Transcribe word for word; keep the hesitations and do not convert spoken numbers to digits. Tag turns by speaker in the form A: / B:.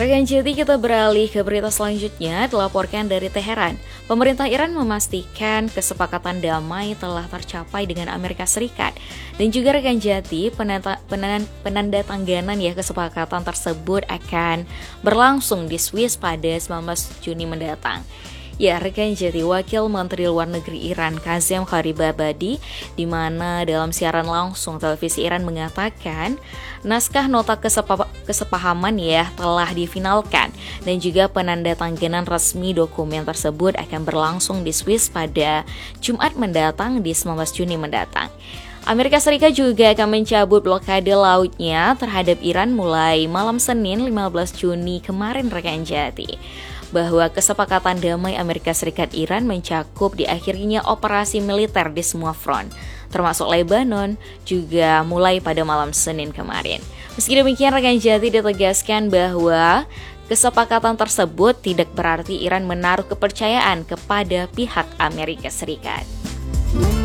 A: Rekan Jati, kita beralih ke berita selanjutnya. Dilaporkan dari Teheran, pemerintah Iran memastikan kesepakatan damai telah tercapai dengan Amerika Serikat. Dan juga rekan Jati, penanda, penanda, penandatanganan ya kesepakatan tersebut akan berlangsung di Swiss pada sembilan belas Juni mendatang. Ya, rekan Jati, Wakil Menteri Luar Negeri Iran Kazem Gharibabadi di mana dalam siaran langsung televisi Iran mengatakan naskah nota kesepa kesepahaman ya telah difinalkan dan juga penandatanganan resmi dokumen tersebut akan berlangsung di Swiss pada Jumat mendatang di sembilan belas Juni mendatang. Amerika Serikat juga akan mencabut blokade lautnya terhadap Iran mulai malam Senin lima belas Juni kemarin rekan Jati. Bahwa kesepakatan damai Amerika Serikat Iran mencakup diakhirinya operasi militer di semua front, termasuk Lebanon, juga mulai pada malam Senin kemarin. Meski demikian, rekan Jati ditegaskan bahwa kesepakatan tersebut tidak berarti Iran menaruh kepercayaan kepada pihak Amerika Serikat.